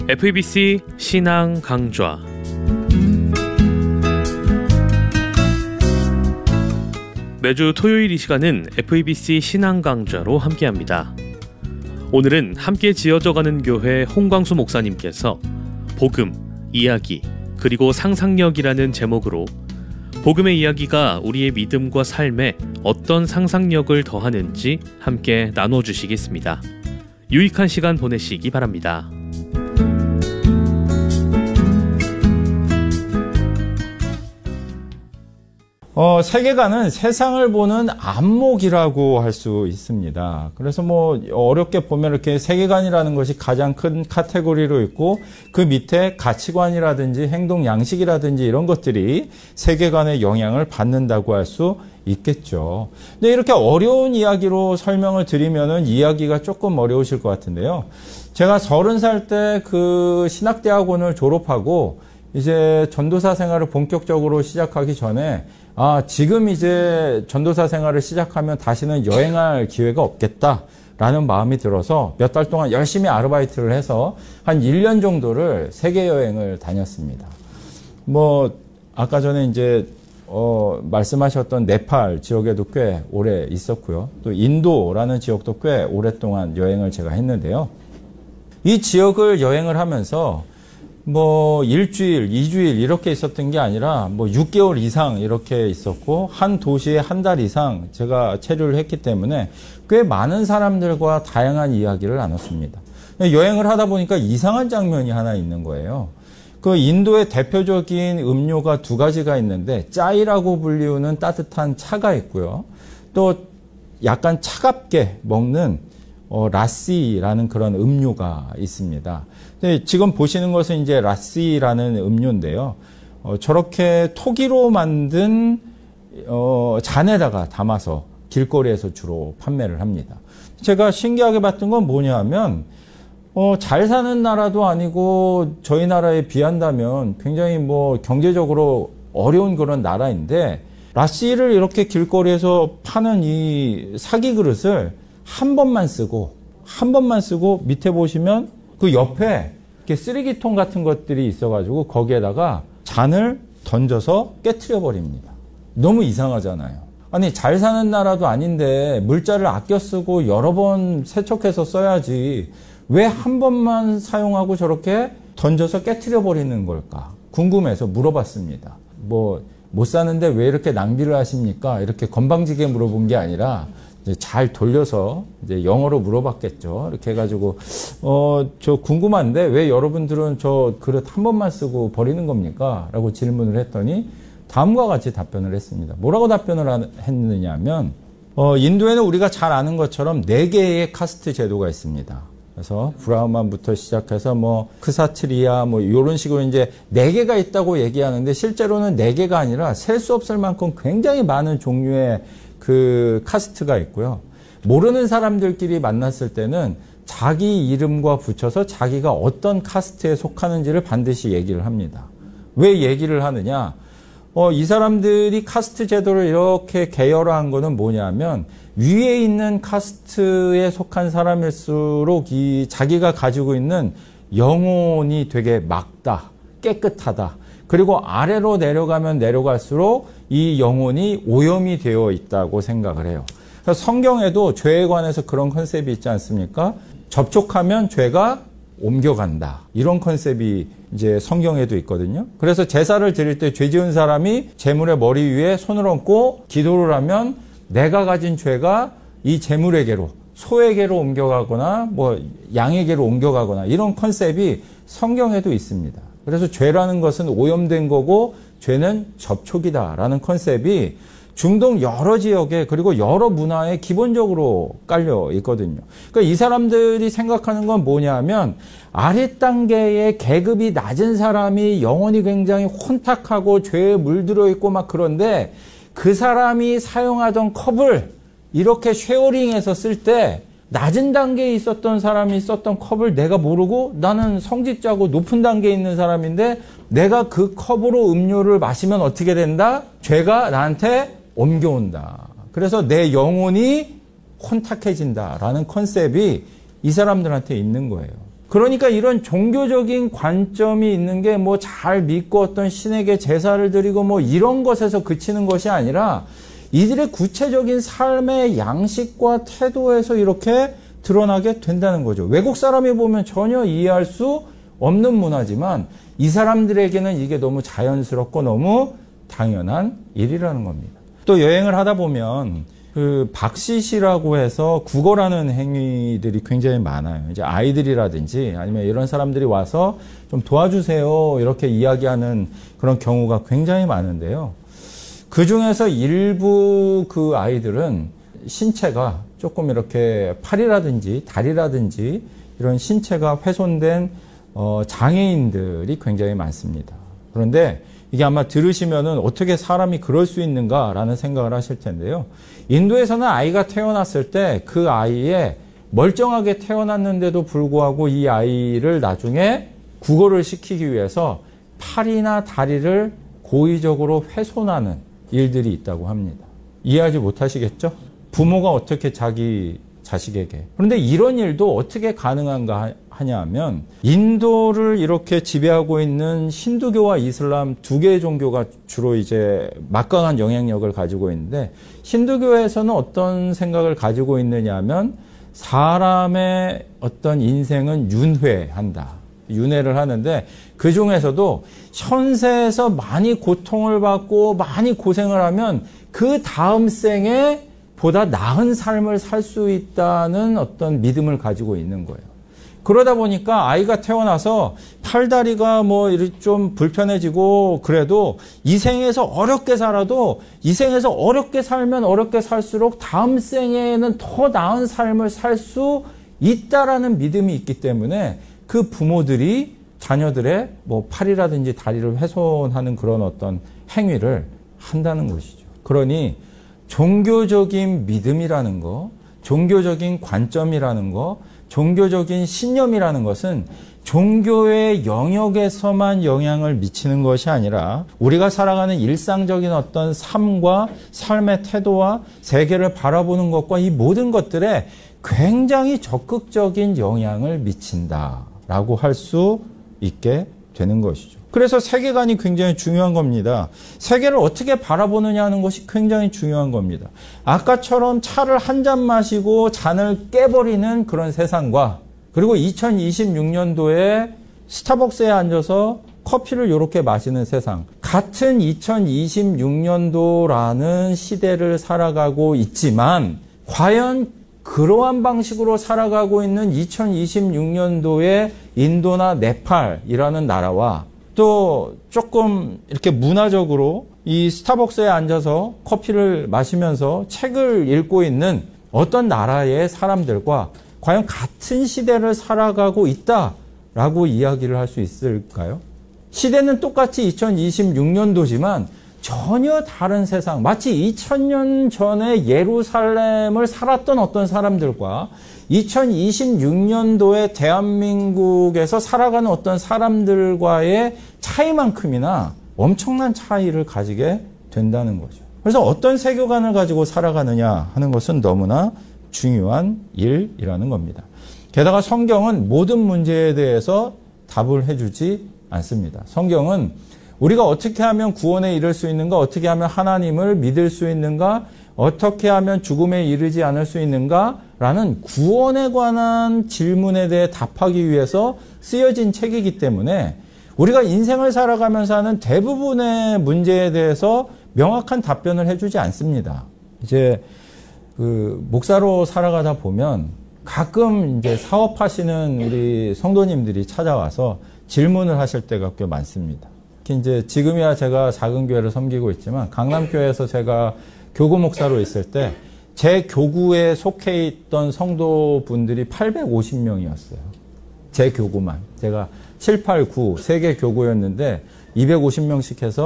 FEBC 신앙 강좌. 매주 토요일 이 시간은 FEBC 신앙 강좌로 함께합니다. 오늘은 함께 지어져가는 교회 홍광수 목사님께서 복음, 이야기, 그리고 상상력이라는 제목으로 복음의 이야기가 우리의 믿음과 삶에 어떤 상상력을 더하는지 함께 나눠주시겠습니다. 유익한 시간 보내시기 바랍니다. 세계관은 세상을 보는 안목이라고 할 수 있습니다. 그래서 어렵게 보면 이렇게 세계관이라는 것이 가장 큰 카테고리로 있고 그 밑에 가치관이라든지 행동 양식이라든지 이런 것들이 세계관의 영향을 받는다고 할 수 있겠죠. 근데 이렇게 어려운 이야기로 설명을 드리면은 이야기가 조금 어려우실 것 같은데요. 제가 30살 때 그 신학대학원을 졸업하고 이제 전도사 생활을 본격적으로 시작하기 전에 지금 이제 전도사 생활을 시작하면 다시는 여행할 기회가 없겠다라는 마음이 들어서 몇 달 동안 열심히 아르바이트를 해서 한 1년 정도를 세계 여행을 다녔습니다. 아까 전에 이제 말씀하셨던 네팔 지역에도 꽤 오래 있었고요. 또 인도라는 지역도 꽤 오랫동안 여행을 제가 했는데요. 이 지역을 여행을 하면서 일주일, 2주일 이렇게 있었던 게 아니라 6개월 이상 이렇게 있었고 한 도시에 한 달 이상 제가 체류를 했기 때문에 꽤 많은 사람들과 다양한 이야기를 나눴습니다. 여행을 하다 보니까 이상한 장면이 하나 있는 거예요. 그 인도의 대표적인 음료가 두 가지가 있는데 짜이라고 불리우는 따뜻한 차가 있고요. 또 약간 차갑게 먹는 라씨라는 그런 음료가 있습니다. 지금 보시는 것은 이제 라씨라는 음료인데요. 저렇게 토기로 만든 잔에다가 담아서 길거리에서 주로 판매를 합니다. 제가 신기하게 봤던 건 뭐냐면 잘 사는 나라도 아니고 저희 나라에 비한다면 굉장히 경제적으로 어려운 그런 나라인데 라씨를 이렇게 길거리에서 파는 이 사기 그릇을 한 번만 쓰고 밑에 보시면 그 옆에 이렇게 쓰레기통 같은 것들이 있어가지고 거기에다가 잔을 던져서 깨트려 버립니다. 너무 이상하잖아요. 아니 잘 사는 나라도 아닌데 물자를 아껴 쓰고 여러 번 세척해서 써야지 왜 한 번만 사용하고 저렇게 던져서 깨트려 버리는 걸까 궁금해서 물어봤습니다. 못 사는데 왜 이렇게 낭비를 하십니까? 이렇게 건방지게 물어본 게 아니라 잘 돌려서 이제 영어로 물어봤겠죠. 이렇게 해가지고 저 궁금한데 왜 여러분들은 저 그릇 한 번만 쓰고 버리는 겁니까? 라고 질문을 했더니 다음과 같이 답변을 했습니다. 뭐라고 답변을 했느냐면 인도에는 우리가 잘 아는 것처럼 4개의 카스트 제도가 있습니다. 그래서 브라흐만부터 시작해서 크사트리아 이런 식으로 이제 4개가 있다고 얘기하는데 실제로는 4개가 아니라 셀 수 없을 만큼 굉장히 많은 종류의 그 카스트가 있고요. 모르는 사람들끼리 만났을 때는 자기 이름과 붙여서 자기가 어떤 카스트에 속하는지를 반드시 얘기를 합니다. 왜 얘기를 하느냐? 이 사람들이 카스트 제도를 이렇게 계열화한 거는 뭐냐면 위에 있는 카스트에 속한 사람일수록 자기가 가지고 있는 영혼이 되게 맑다, 깨끗하다. 그리고 아래로 내려가면 내려갈수록 이 영혼이 오염이 되어 있다고 생각을 해요. 그래서 성경에도 죄에 관해서 그런 컨셉이 있지 않습니까? 접촉하면 죄가 옮겨간다. 이런 컨셉이 이제 성경에도 있거든요. 그래서 제사를 드릴 때 죄 지은 사람이 제물의 머리 위에 손을 얹고 기도를 하면 내가 가진 죄가 이 제물에게로, 소에게로 옮겨가거나 양에게로 옮겨가거나 이런 컨셉이 성경에도 있습니다. 그래서 죄라는 것은 오염된 거고 죄는 접촉이다라는 컨셉이 중동 여러 지역에 그리고 여러 문화에 기본적으로 깔려 있거든요. 그러니까 이 사람들이 생각하는 건 뭐냐면 아랫단계의 계급이 낮은 사람이 영혼이 굉장히 혼탁하고 죄에 물들어 있고 그런데 그 사람이 사용하던 컵을 이렇게 쉐어링해서 쓸 때 낮은 단계에 있었던 사람이 썼던 컵을 내가 모르고 나는 성직자고 높은 단계에 있는 사람인데 내가 그 컵으로 음료를 마시면 어떻게 된다? 죄가 나한테 옮겨온다. 그래서 내 영혼이 혼탁해진다라는 컨셉이 이 사람들한테 있는 거예요. 그러니까 이런 종교적인 관점이 있는 게 뭐 잘 믿고 어떤 신에게 제사를 드리고 뭐 이런 것에서 그치는 것이 아니라 이들의 구체적인 삶의 양식과 태도에서 이렇게 드러나게 된다는 거죠. 외국 사람이 보면 전혀 이해할 수 없는 문화지만 이 사람들에게는 이게 너무 자연스럽고 너무 당연한 일이라는 겁니다. 또 여행을 하다 보면 그 박시시라고 해서 구걸하는 행위들이 굉장히 많아요. 이제 아이들이라든지 아니면 이런 사람들이 와서 좀 도와주세요 이렇게 이야기하는 그런 경우가 굉장히 많은데요. 그 중에서 일부 그 아이들은 신체가 조금 이렇게 팔이라든지 다리라든지 이런 신체가 훼손된 장애인들이 굉장히 많습니다. 그런데 이게 아마 들으시면은 어떻게 사람이 그럴 수 있는가라는 생각을 하실 텐데요. 인도에서는 아이가 태어났을 때 그 아이의 멀쩡하게 태어났는데도 불구하고 이 아이를 나중에 구걸을 시키기 위해서 팔이나 다리를 고의적으로 훼손하는 일들이 있다고 합니다. 이해하지 못하시겠죠? 부모가 어떻게 자기 자식에게. 그런데 이런 일도 어떻게 가능한가 하냐 하면 인도를 이렇게 지배하고 있는 힌두교와 이슬람 두 개의 종교가 주로 이제 막강한 영향력을 가지고 있는데 힌두교에서는 어떤 생각을 가지고 있느냐 하면 사람의 어떤 인생은 윤회한다. 윤회를 하는데 그 중에서도 현세에서 많이 고통을 받고 많이 고생을 하면 그 다음 생에 보다 나은 삶을 살 수 있다는 어떤 믿음을 가지고 있는 거예요. 그러다 보니까 아이가 태어나서 팔다리가 뭐 좀 불편해지고 그래도 이 생에서 어렵게 살아도 이 생에서 어렵게 살면 어렵게 살수록 다음 생에는 더 나은 삶을 살 수 있다라는 믿음이 있기 때문에 그 부모들이 자녀들의 뭐 팔이라든지 다리를 훼손하는 그런 어떤 행위를 한다는 것이죠. 그러니 종교적인 믿음이라는 거, 종교적인 관점이라는 거, 종교적인 신념이라는 것은 종교의 영역에서만 영향을 미치는 것이 아니라 우리가 살아가는 일상적인 어떤 삶과 삶의 태도와 세계를 바라보는 것과 이 모든 것들에 굉장히 적극적인 영향을 미친다라고 할 수 있게 되는 것이죠. 그래서 세계관이 굉장히 중요한 겁니다. 세계를 어떻게 바라보느냐 하는 것이 굉장히 중요한 겁니다. 아까처럼 차를 한 잔 마시고 잔을 깨버리는 그런 세상과 그리고 2026년도에 스타벅스에 앉아서 커피를 이렇게 마시는 세상. 같은 2026년도라는 시대를 살아가고 있지만 과연 그러한 방식으로 살아가고 있는 2026년도의 인도나 네팔이라는 나라와 또 조금 이렇게 문화적으로 이 스타벅스에 앉아서 커피를 마시면서 책을 읽고 있는 어떤 나라의 사람들과 과연 같은 시대를 살아가고 있다라고 이야기를 할 수 있을까요? 시대는 똑같이 2026년도지만 전혀 다른 세상, 마치 2000년 전에 예루살렘을 살았던 어떤 사람들과 2026년도에 대한민국에서 살아가는 어떤 사람들과의 차이만큼이나 엄청난 차이를 가지게 된다는 거죠. 그래서 어떤 세계관을 가지고 살아가느냐 하는 것은 너무나 중요한 일이라는 겁니다. 게다가 성경은 모든 문제에 대해서 답을 해주지 않습니다. 성경은 우리가 어떻게 하면 구원에 이를 수 있는가, 어떻게 하면 하나님을 믿을 수 있는가, 어떻게 하면 죽음에 이르지 않을 수 있는가라는 구원에 관한 질문에 대해 답하기 위해서 쓰여진 책이기 때문에 우리가 인생을 살아가면서 하는 대부분의 문제에 대해서 명확한 답변을 해주지 않습니다. 이제 그 목사로 살아가다 보면 가끔 이제 사업하시는 우리 성도님들이 찾아와서 질문을 하실 때가 꽤 많습니다. 이제 지금이야 제가 작은 교회를 섬기고 있지만 강남교회에서 제가 교구 목사로 있을 때 제 교구에 속해 있던 성도분들이 850명이었어요. 제 교구만. 제가 7, 8, 9 세 개 교구였는데 250명씩 해서